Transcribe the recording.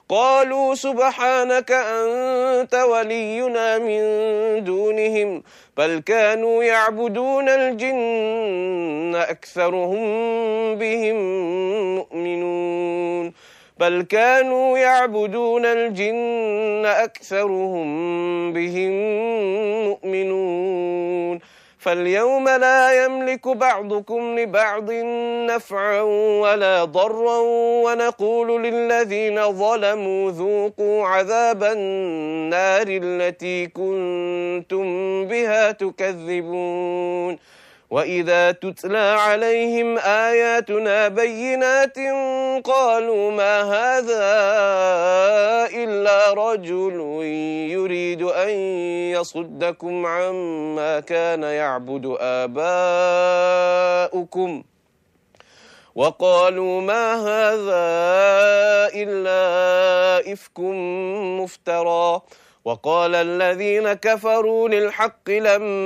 قالوا سبحانك أنت ولينا من دونهم بل كانوا يعبدون الجن أكثرهم بهم مؤمنون بل كانوا يعبدون الجن أكثرهم بهم مؤمنون فاليوم لا يملك بعضكم لبعض نفعا ولا ضرا ونقول للذين ظلموا ذوقوا عذاب النار التي كنتم بها تكذبون وإذا تتلى عليهم آياتنا بينات قالوا ما هذا إلا رجل يريد أن يصدكم عما كان يعبد آباؤكم وقالوا ما هذا إلا إفك مفترى وقال الذين كفروا للحق لما